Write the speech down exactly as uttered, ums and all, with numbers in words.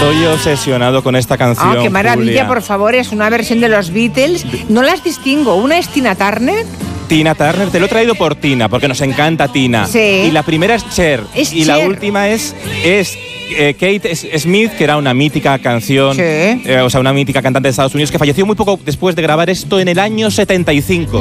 Estoy obsesionado con esta canción. Ah, qué maravilla, Julia. por favor, es una versión de los Beatles. No las distingo, una es Tina Turner. Tina Turner, te lo he traído por Tina, porque nos encanta Tina. Sí. Y la primera es Cher. Es y Cher. la última es, es eh, Kate Smith, que era una mítica canción, Sí. eh, o sea, una mítica cantante de Estados Unidos, que falleció muy poco después de grabar esto en el año setenta y cinco.